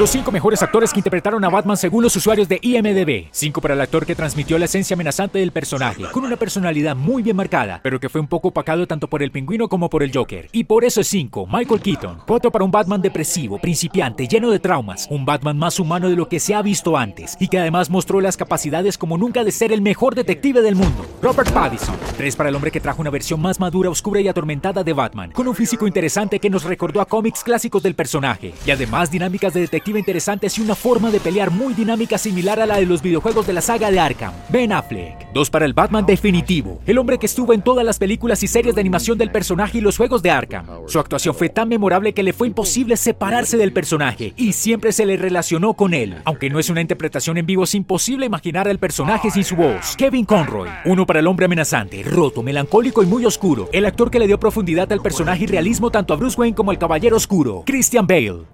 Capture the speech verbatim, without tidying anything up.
Los cinco mejores actores que interpretaron a Batman según los usuarios de I M D B. cinco para el actor que transmitió la esencia amenazante del personaje, con una personalidad muy bien marcada, pero que fue un poco opacado tanto por el Pingüino como por el Joker. Y por eso es cinco, Michael Keaton. cuatro para un Batman depresivo, principiante, lleno de traumas. Un Batman más humano de lo que se ha visto antes, y que además mostró las capacidades como nunca de ser el mejor detective del mundo, Robert Pattinson. tres para el hombre que trajo una versión más madura, oscura y atormentada de Batman, con un físico interesante que nos recordó a cómics clásicos del personaje, y además dinámicas de detective interesantes y una forma de pelear muy dinámica similar a la de los videojuegos de la saga de Arkham, Ben Affleck. dos para el Batman definitivo, el hombre que estuvo en todas las películas y series de animación del personaje y los juegos de Arkham. Su actuación fue tan memorable que le fue imposible separarse del personaje, y siempre se le relacionó con él. Aunque no es una interpretación en vivo, es imposible imaginar al personaje sin su voz. Kevin Conroy. uno para el hombre amenazante, roto, melancólico y muy oscuro, el actor que le dio profundidad al personaje y realismo tanto a Bruce Wayne como al Caballero Oscuro, Christian Bale.